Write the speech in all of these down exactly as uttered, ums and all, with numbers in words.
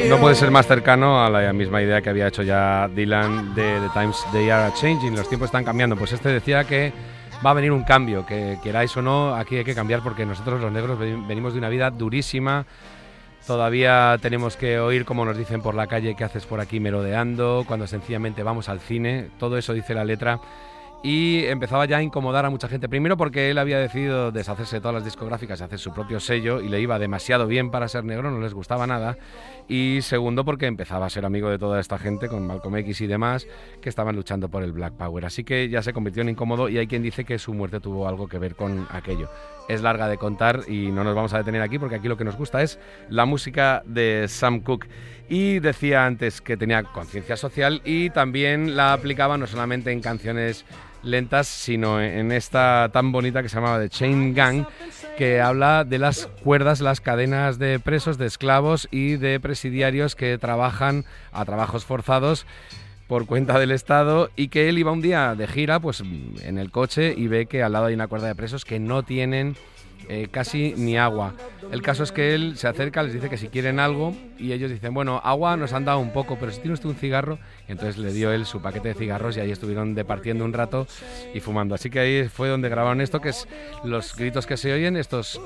no puede ser más cercano a la misma idea que había hecho ya Dylan de The Times They Are Changing, los tiempos están cambiando. Pues este decía que va a venir un cambio, que queráis o no, aquí hay que cambiar porque nosotros los negros venimos de una vida durísima. Todavía tenemos que oír como nos dicen por la calle qué haces por aquí merodeando, cuando sencillamente vamos al cine, todo eso dice la letra. Y empezaba ya a incomodar a mucha gente, primero porque él había decidido deshacerse de todas las discográficas y hacer su propio sello y le iba demasiado bien para ser negro, no les gustaba nada, y segundo porque empezaba a ser amigo de toda esta gente con Malcolm X y demás que estaban luchando por el Black Power, así que ya se convirtió en incómodo y hay quien dice que su muerte tuvo algo que ver con aquello. Es larga de contar y no nos vamos a detener aquí porque aquí lo que nos gusta es la música de Sam Cooke. Y decía antes que tenía conciencia social y también la aplicaba no solamente en canciones lentas, sino en esta tan bonita que se llamaba The Chain Gang, que habla de las cuerdas, las cadenas de presos, de esclavos y de presidiarios que trabajan a trabajos forzados por cuenta del Estado, y que él iba un día de gira pues en el coche y ve que al lado hay una cuerda de presos que no tienen eh, casi ni agua. El caso es que él se acerca, les dice que si quieren algo y ellos dicen, bueno, agua nos han dado un poco, pero si tiene usted un cigarro, y entonces le dio él su paquete de cigarros y ahí estuvieron departiendo un rato y fumando. Así que ahí fue donde grabaron esto, que es los gritos que se oyen, estos...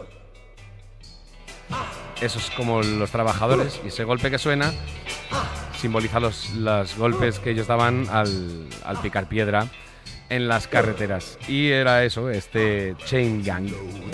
esos como los trabajadores, y ese golpe que suena simboliza los, los golpes que ellos daban al, al picar piedra en las carreteras. Y era eso, este Chain Gang.